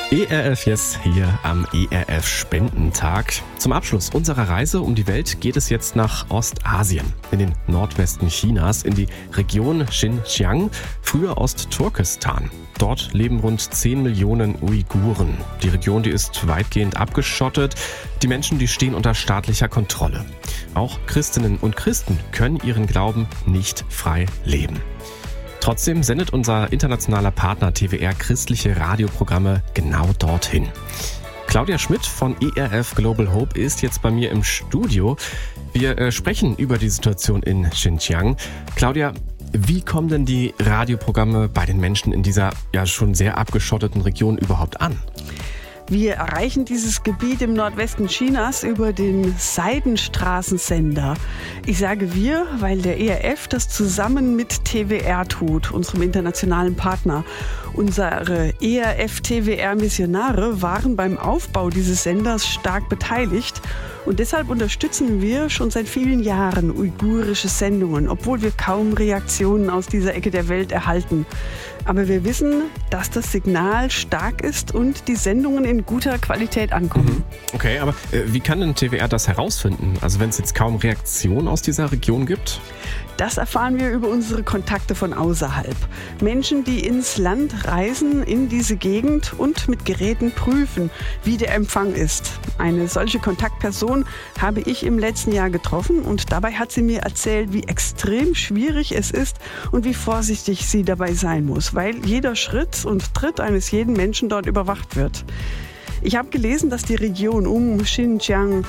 ERF Yes hier am ERF Spendentag. Zum Abschluss unserer Reise um die Welt geht es jetzt nach Ostasien, in den Nordwesten Chinas, in die Region Xinjiang, früher Ostturkestan. Dort leben rund 10 Millionen Uiguren. Die Region, die ist weitgehend abgeschottet. Die Menschen, die stehen unter staatlicher Kontrolle. Auch Christinnen und Christen können ihren Glauben nicht frei leben. Trotzdem sendet unser internationaler Partner TWR christliche Radioprogramme genau dorthin. Claudia Schmidt von ERF Global Hope ist jetzt bei mir im Studio. Wir sprechen über die Situation in Xinjiang. Claudia, wie kommen denn die Radioprogramme bei den Menschen in dieser ja schon sehr abgeschotteten Region überhaupt an? Wir erreichen dieses Gebiet im Nordwesten Chinas über den Seidenstraßensender. Ich sage wir, weil der ERF das zusammen mit TWR tut, unserem internationalen Partner. Unsere ERF-TWR-Missionare waren beim Aufbau dieses Senders stark beteiligt. Und deshalb unterstützen wir schon seit vielen Jahren uigurische Sendungen, obwohl wir kaum Reaktionen aus dieser Ecke der Welt erhalten. Aber wir wissen, dass das Signal stark ist und die Sendungen in guter Qualität ankommen. Okay, aber wie kann denn TWR das herausfinden? Also wenn es jetzt kaum Reaktionen aus dieser Region gibt? Das erfahren wir über unsere Kontakte von außerhalb. Menschen, die ins Land reisen, in diese Gegend und mit Geräten prüfen, wie der Empfang ist. Eine solche Kontaktperson habe ich im letzten Jahr getroffen und dabei hat sie mir erzählt, wie extrem schwierig es ist und wie vorsichtig sie dabei sein muss, weil jeder Schritt und Tritt eines jeden Menschen dort überwacht wird. Ich habe gelesen, dass die Region um Xinjiang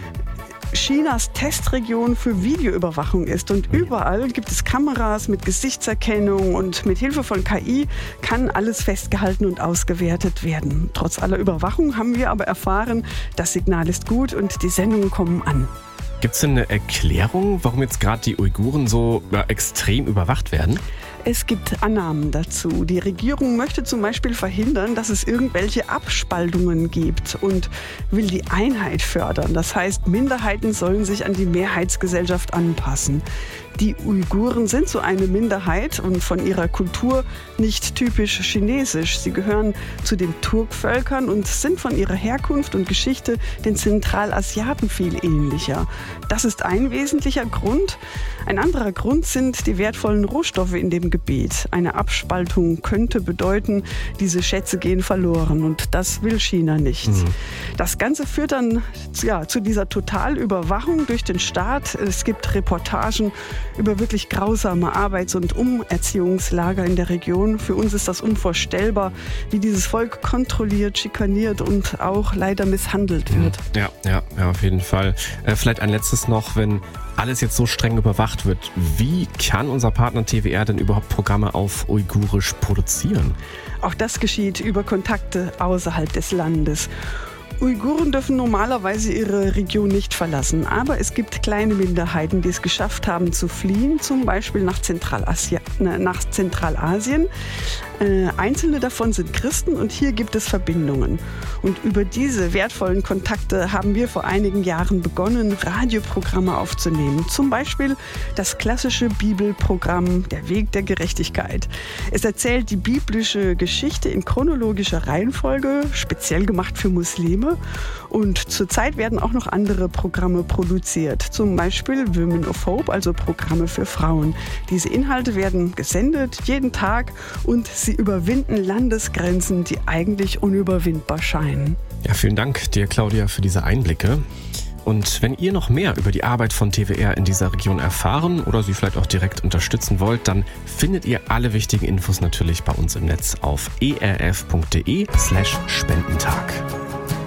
Chinas Testregion für Videoüberwachung ist und überall gibt es Kameras mit Gesichtserkennung und mit Hilfe von KI kann alles festgehalten und ausgewertet werden. Trotz aller Überwachung haben wir aber erfahren, das Signal ist gut und die Sendungen kommen an. Gibt es denn eine Erklärung, warum jetzt gerade die Uiguren so extrem überwacht werden? Es gibt Annahmen dazu. Die Regierung möchte zum Beispiel verhindern, dass es irgendwelche Abspaltungen gibt und will die Einheit fördern. Das heißt, Minderheiten sollen sich an die Mehrheitsgesellschaft anpassen. Die Uiguren sind so eine Minderheit und von ihrer Kultur nicht typisch chinesisch. Sie gehören zu den Turkvölkern und sind von ihrer Herkunft und Geschichte den Zentralasiaten viel ähnlicher. Das ist ein wesentlicher Grund. Ein anderer Grund sind die wertvollen Rohstoffe in dem Gebiet. Eine Abspaltung könnte bedeuten, diese Schätze gehen verloren und das will China nicht. Das Ganze führt dann zu dieser Totalüberwachung durch den Staat. Es gibt Reportagen über wirklich grausame Arbeits- und Umerziehungslager in der Region. Für uns ist das unvorstellbar, wie dieses Volk kontrolliert, schikaniert und auch leider misshandelt wird. Ja, auf jeden Fall. Vielleicht ein letztes noch, wenn alles jetzt so streng überwacht wird, wie kann unser Partner TWR denn überhaupt Programme auf Uigurisch produzieren? Auch das geschieht über Kontakte außerhalb des Landes. Uiguren dürfen normalerweise ihre Region nicht verlassen, aber es gibt kleine Minderheiten, die es geschafft haben zu fliehen, zum Beispiel nach Zentralasien. Einzelne davon sind Christen und hier gibt es Verbindungen. Und über diese wertvollen Kontakte haben wir vor einigen Jahren begonnen, Radioprogramme aufzunehmen. Zum Beispiel das klassische Bibelprogramm Der Weg der Gerechtigkeit. Es erzählt die biblische Geschichte in chronologischer Reihenfolge, speziell gemacht für Muslime. Und zurzeit werden auch noch andere Programme produziert, zum Beispiel Women of Hope, also Programme für Frauen. Diese Inhalte werden gesendet jeden Tag und sie überwinden Landesgrenzen, die eigentlich unüberwindbar scheinen. Ja, vielen Dank dir, Claudia, für diese Einblicke. Und wenn ihr noch mehr über die Arbeit von TWR in dieser Region erfahren oder sie vielleicht auch direkt unterstützen wollt, dann findet ihr alle wichtigen Infos natürlich bei uns im Netz auf erf.de/Spendentag.